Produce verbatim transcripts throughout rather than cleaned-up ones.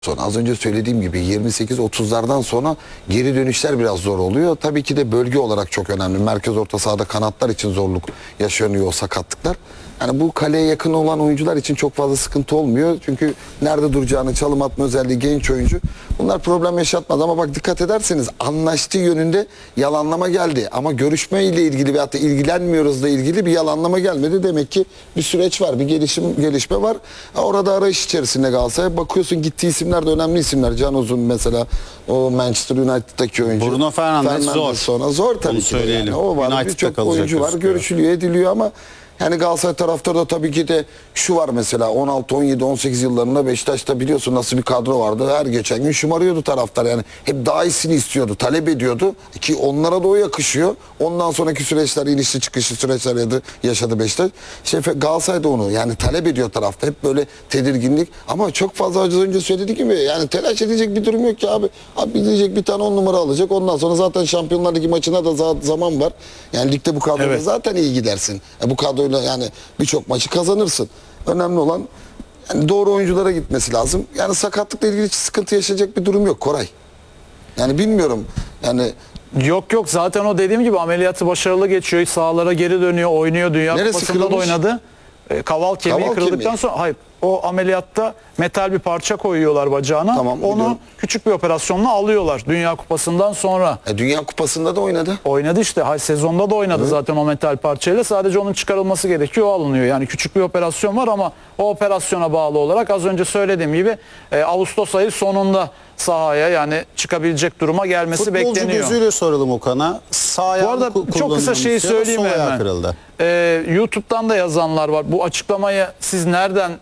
Sonra az önce söylediğim gibi yirmi sekiz otuzlardan sonra geri dönüşler biraz zor oluyor. Tabii ki de bölge olarak çok önemli. Merkez orta sahada kanatlar için zorluk yaşanıyor o sakatlıklar. Yani bu kaleye yakın olan oyuncular için çok fazla sıkıntı olmuyor. Çünkü nerede duracağını, çalım atma özelliği, genç oyuncu. Bunlar problem yaşatmaz ama bak dikkat ederseniz anlaştığı yönünde yalanlama geldi. Ama görüşme ile ilgili veyahut da ilgilenmiyoruzla ilgili bir yalanlama gelmedi. Demek ki bir süreç var, bir gelişim gelişme var. Orada arayış içerisinde Galatasaray. Bakıyorsun gittiği isimler de önemli isimler. Can Uzun mesela, o Manchester United'daki oyuncu. Bruno Fernandes, Fernandes zor. Sonra zor tabii Onu ki. De yani. O var, birçok oyuncu var, gözüküyor. görüşülüyor, ediliyor ama yani Galatasaray taraftarı da tabii ki de şu var mesela on altı on yedi on sekiz yıllarında Beşiktaş'ta biliyorsun nasıl bir kadro vardı. Her geçen gün şımarıyordu taraftar yani. Hep daha iyisini istiyordu, talep ediyordu ki onlara da o yakışıyor. Ondan sonraki süreçler inişli çıkışlı süreçler yaşadı Beşiktaş. Şey, Galatasaray da onu yani talep ediyor tarafta. Hep böyle tedirginlik ama çok fazla az önce söylediği gibi yani telaş edecek bir durum yok ki abi. Abi diyecek bir tane on numara alacak. Ondan sonra zaten Şampiyonlar Ligi maçına da zaman var. Yani ligde bu kadroyla evet. zaten iyi gidersin. E, bu kadroyla yani birçok maçı kazanırsın. Önemli olan yani doğru oyunculara gitmesi lazım. Yani sakatlıkla ilgili hiç sıkıntı yaşayacak bir durum yok Koray. Yani bilmiyorum. Yani yok yok zaten o dediğim gibi ameliyatı başarılı geçiyor. Sahalara geri dönüyor, oynuyor. Dünya Neresi Kupası'nda da oynadı. E, kaval kemiği kaval kırıldıktan kemiği. sonra hayır. O ameliyatta metal bir parça koyuyorlar bacağına. Tamam, onu biliyorum. küçük bir operasyonla alıyorlar Dünya Kupası'ndan sonra. E, Dünya Kupası'nda da oynadı. Oynadı işte. Hayır, sezonda da oynadı evet. zaten o metal parçayla. Sadece onun çıkarılması gerekiyor. O alınıyor. Yani küçük bir operasyon var ama o operasyona bağlı olarak az önce söylediğim gibi e, Ağustos ayı sonunda sahaya yani çıkabilecek duruma gelmesi Futbolcu bekleniyor. Futbolcu gözüyle soralım Okan'a. Sağ Bu arada çok kısa şeyi söyleyeyim hemen. Kırıldı. Ee, YouTube'dan da yazanlar var. Bu açıklamayı siz nereden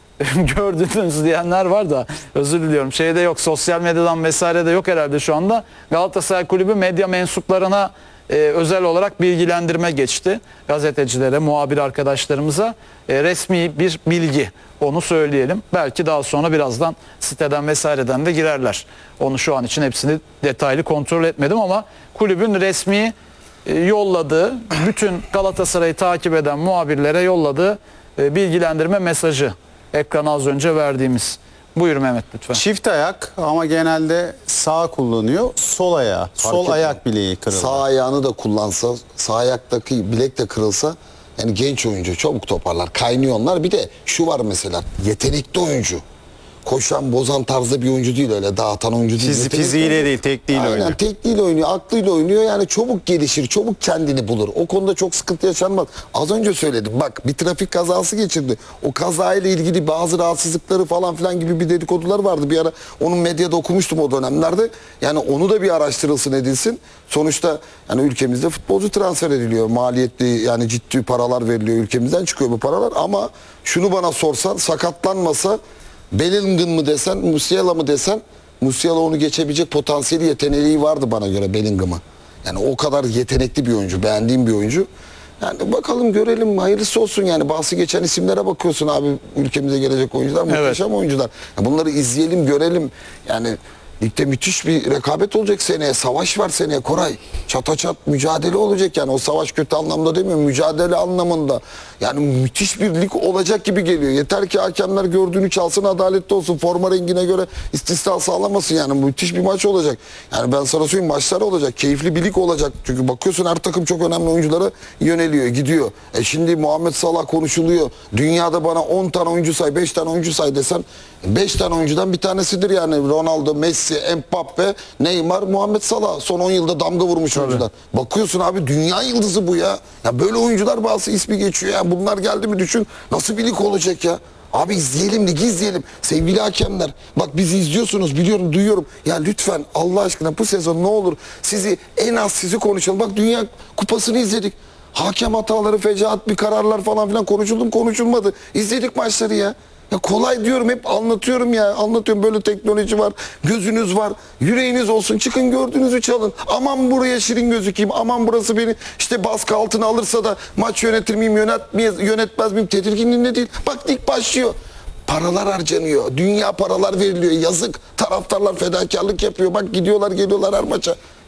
gördünüz diyenler var da özür diliyorum. Şeyde yok, sosyal medyadan vesaire de yok herhalde şu anda. Galatasaray Kulübü medya mensuplarına e, özel olarak bilgilendirme geçti. Gazetecilere, muhabir arkadaşlarımıza e, resmi bir bilgi. Onu söyleyelim. Belki daha sonra birazdan siteden vesaireden de girerler. Onu şu an için hepsini detaylı kontrol etmedim ama kulübün resmi e, yolladığı, bütün Galatasaray'ı takip eden muhabirlere yolladığı e, bilgilendirme mesajı. Ekrana az önce verdiğimiz. Buyur Mehmet lütfen. Çift ayak ama genelde sağ kullanıyor. Sol ayağı. Fark sol etmiyor. Ayak bileği kırıldı. Sağ ayağını da kullansa, sağ ayaktaki bilek de kırılsa yani genç oyuncu çabuk toparlar. Kaynıyor onlar. Bir de şu var mesela yetenekli oyuncu. Koşan, bozan tarzda bir oyuncu değil, öyle dağıtan oyuncu değil. Fizi, fiziğiyle değil, tekniğiyle Aynen, oynuyor. tekniğiyle oynuyor, aklıyla oynuyor. Yani çabuk gelişir, çabuk kendini bulur. O konuda çok sıkıntı yaşanmaz. Az önce söyledim. Bak bir trafik kazası geçirdi. O kazayla ilgili bazı rahatsızlıkları falan filan gibi bir dedikodular vardı. Bir ara onun medyada okumuştum o dönemlerde. Yani onu da bir araştırılsın, edilsin. Sonuçta yani ülkemizde futbolcu transfer ediliyor. Maliyetli yani ciddi paralar veriliyor. Ülkemizden çıkıyor bu paralar ama şunu bana sorsan, sakatlanmasa Bellingham mı desen, Musiala mı desen, Musiala onu geçebilecek potansiyeli, yeteneği vardı bana göre Bellingham'ı. Yani o kadar yetenekli bir oyuncu, beğendiğim bir oyuncu. Yani bakalım, görelim, hayırlısı olsun yani. Bahsi geçen isimlere bakıyorsun abi, ülkemize gelecek oyuncular, muhteşem evet. oyuncular. Yani bunları izleyelim, görelim. Yani ligde müthiş bir rekabet olacak seneye. Savaş var seneye Koray. Çata çat mücadele olacak yani. O savaş kötü anlamda demiyorum. Mücadele anlamında. Yani müthiş bir lig olacak gibi geliyor. Yeter ki hakemler gördüğünü çalsın, adaletli olsun. Forma rengine göre istisna sağlamasın yani. Müthiş bir maç olacak. Yani ben sana söyleyeyim, maçlar olacak. Keyifli bir lig olacak. Çünkü bakıyorsun her takım çok önemli oyunculara yöneliyor, gidiyor. E şimdi Muhammed Salah konuşuluyor. Dünyada bana on tane oyuncu say, beş tane oyuncu say desen beş tane oyuncudan bir tanesidir yani. Ronaldo, Messi, Mbappe, Neymar, Muhammed Salah. Son on yılda damga vurmuş Tabii. oyuncular. Bakıyorsun abi, dünya yıldızı bu ya. Ya böyle oyuncular bazı ismi geçiyor ya. Bunlar geldi mi düşün, nasıl bir lig olacak ya. Abi izleyelim, ligi izleyelim. Sevgili hakemler, bak bizi izliyorsunuz, biliyorum, duyuyorum. Ya lütfen Allah aşkına bu sezon ne olur sizi, en az sizi konuşalım. Bak Dünya Kupası'nı izledik. Hakem hataları, fecaat bir kararlar falan filan konuşuldu mu, konuşulmadı. İzledik maçları ya. Ya kolay diyorum, hep anlatıyorum ya, anlatıyorum, böyle teknoloji var, gözünüz var, yüreğiniz olsun, çıkın gördüğünüzü çalın. Aman buraya şirin gözükeyim, aman burası beni işte baskı altına alırsa da maç yönetir miyim, yönetmez, yönetmez miyim, tedirginliğinde değil. Bak lig başlıyor. Paralar harcanıyor, dünya paralar veriliyor, yazık, taraftarlar fedakarlık yapıyor, bak gidiyorlar geliyorlar her maça.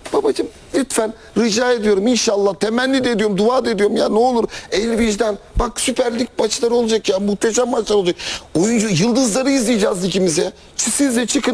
Babacım lütfen rica ediyorum, inşallah temenni de ediyorum, dua da ediyorum ya, ne olur el vicdan. Bak Süper Lig maçları olacak ya, muhteşem maçlar olacak. Oyuncu yıldızları izleyeceğiz ikimiz ya. Siz de çıkın.